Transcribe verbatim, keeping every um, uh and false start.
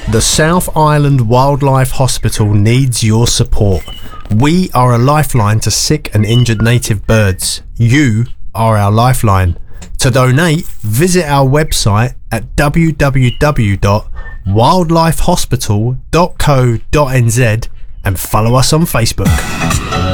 The South Island Wildlife Hospital needs your support. We are a lifeline to sick and injured native birds. You are our lifeline. To donate, visit our website at w w w dot wildlife hospital dot co dot n z and follow us on Facebook.